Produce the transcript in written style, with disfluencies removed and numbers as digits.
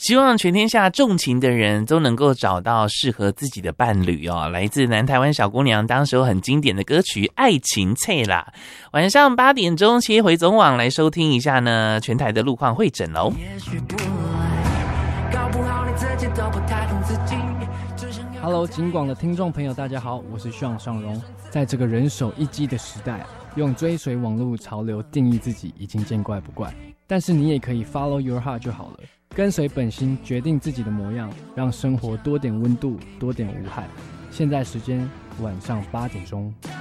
希望全天下重情的人都能够找到适合自己的伴侣哦。来自南台湾小姑娘当时候很经典的歌曲《爱情脆啦》。晚上8点钟切回总网来收听一下呢，全台的路况会诊哦。 Hello， 警广的听众朋友，大家好，我是Sean尚荣。在这个人手一机的时代，用追随网络潮流定义自己已经见怪不怪，但是你也可以 follow your heart 就好了，跟随本心，决定自己的模样，让生活多点温度，多点无害。现在时间晚上8点钟。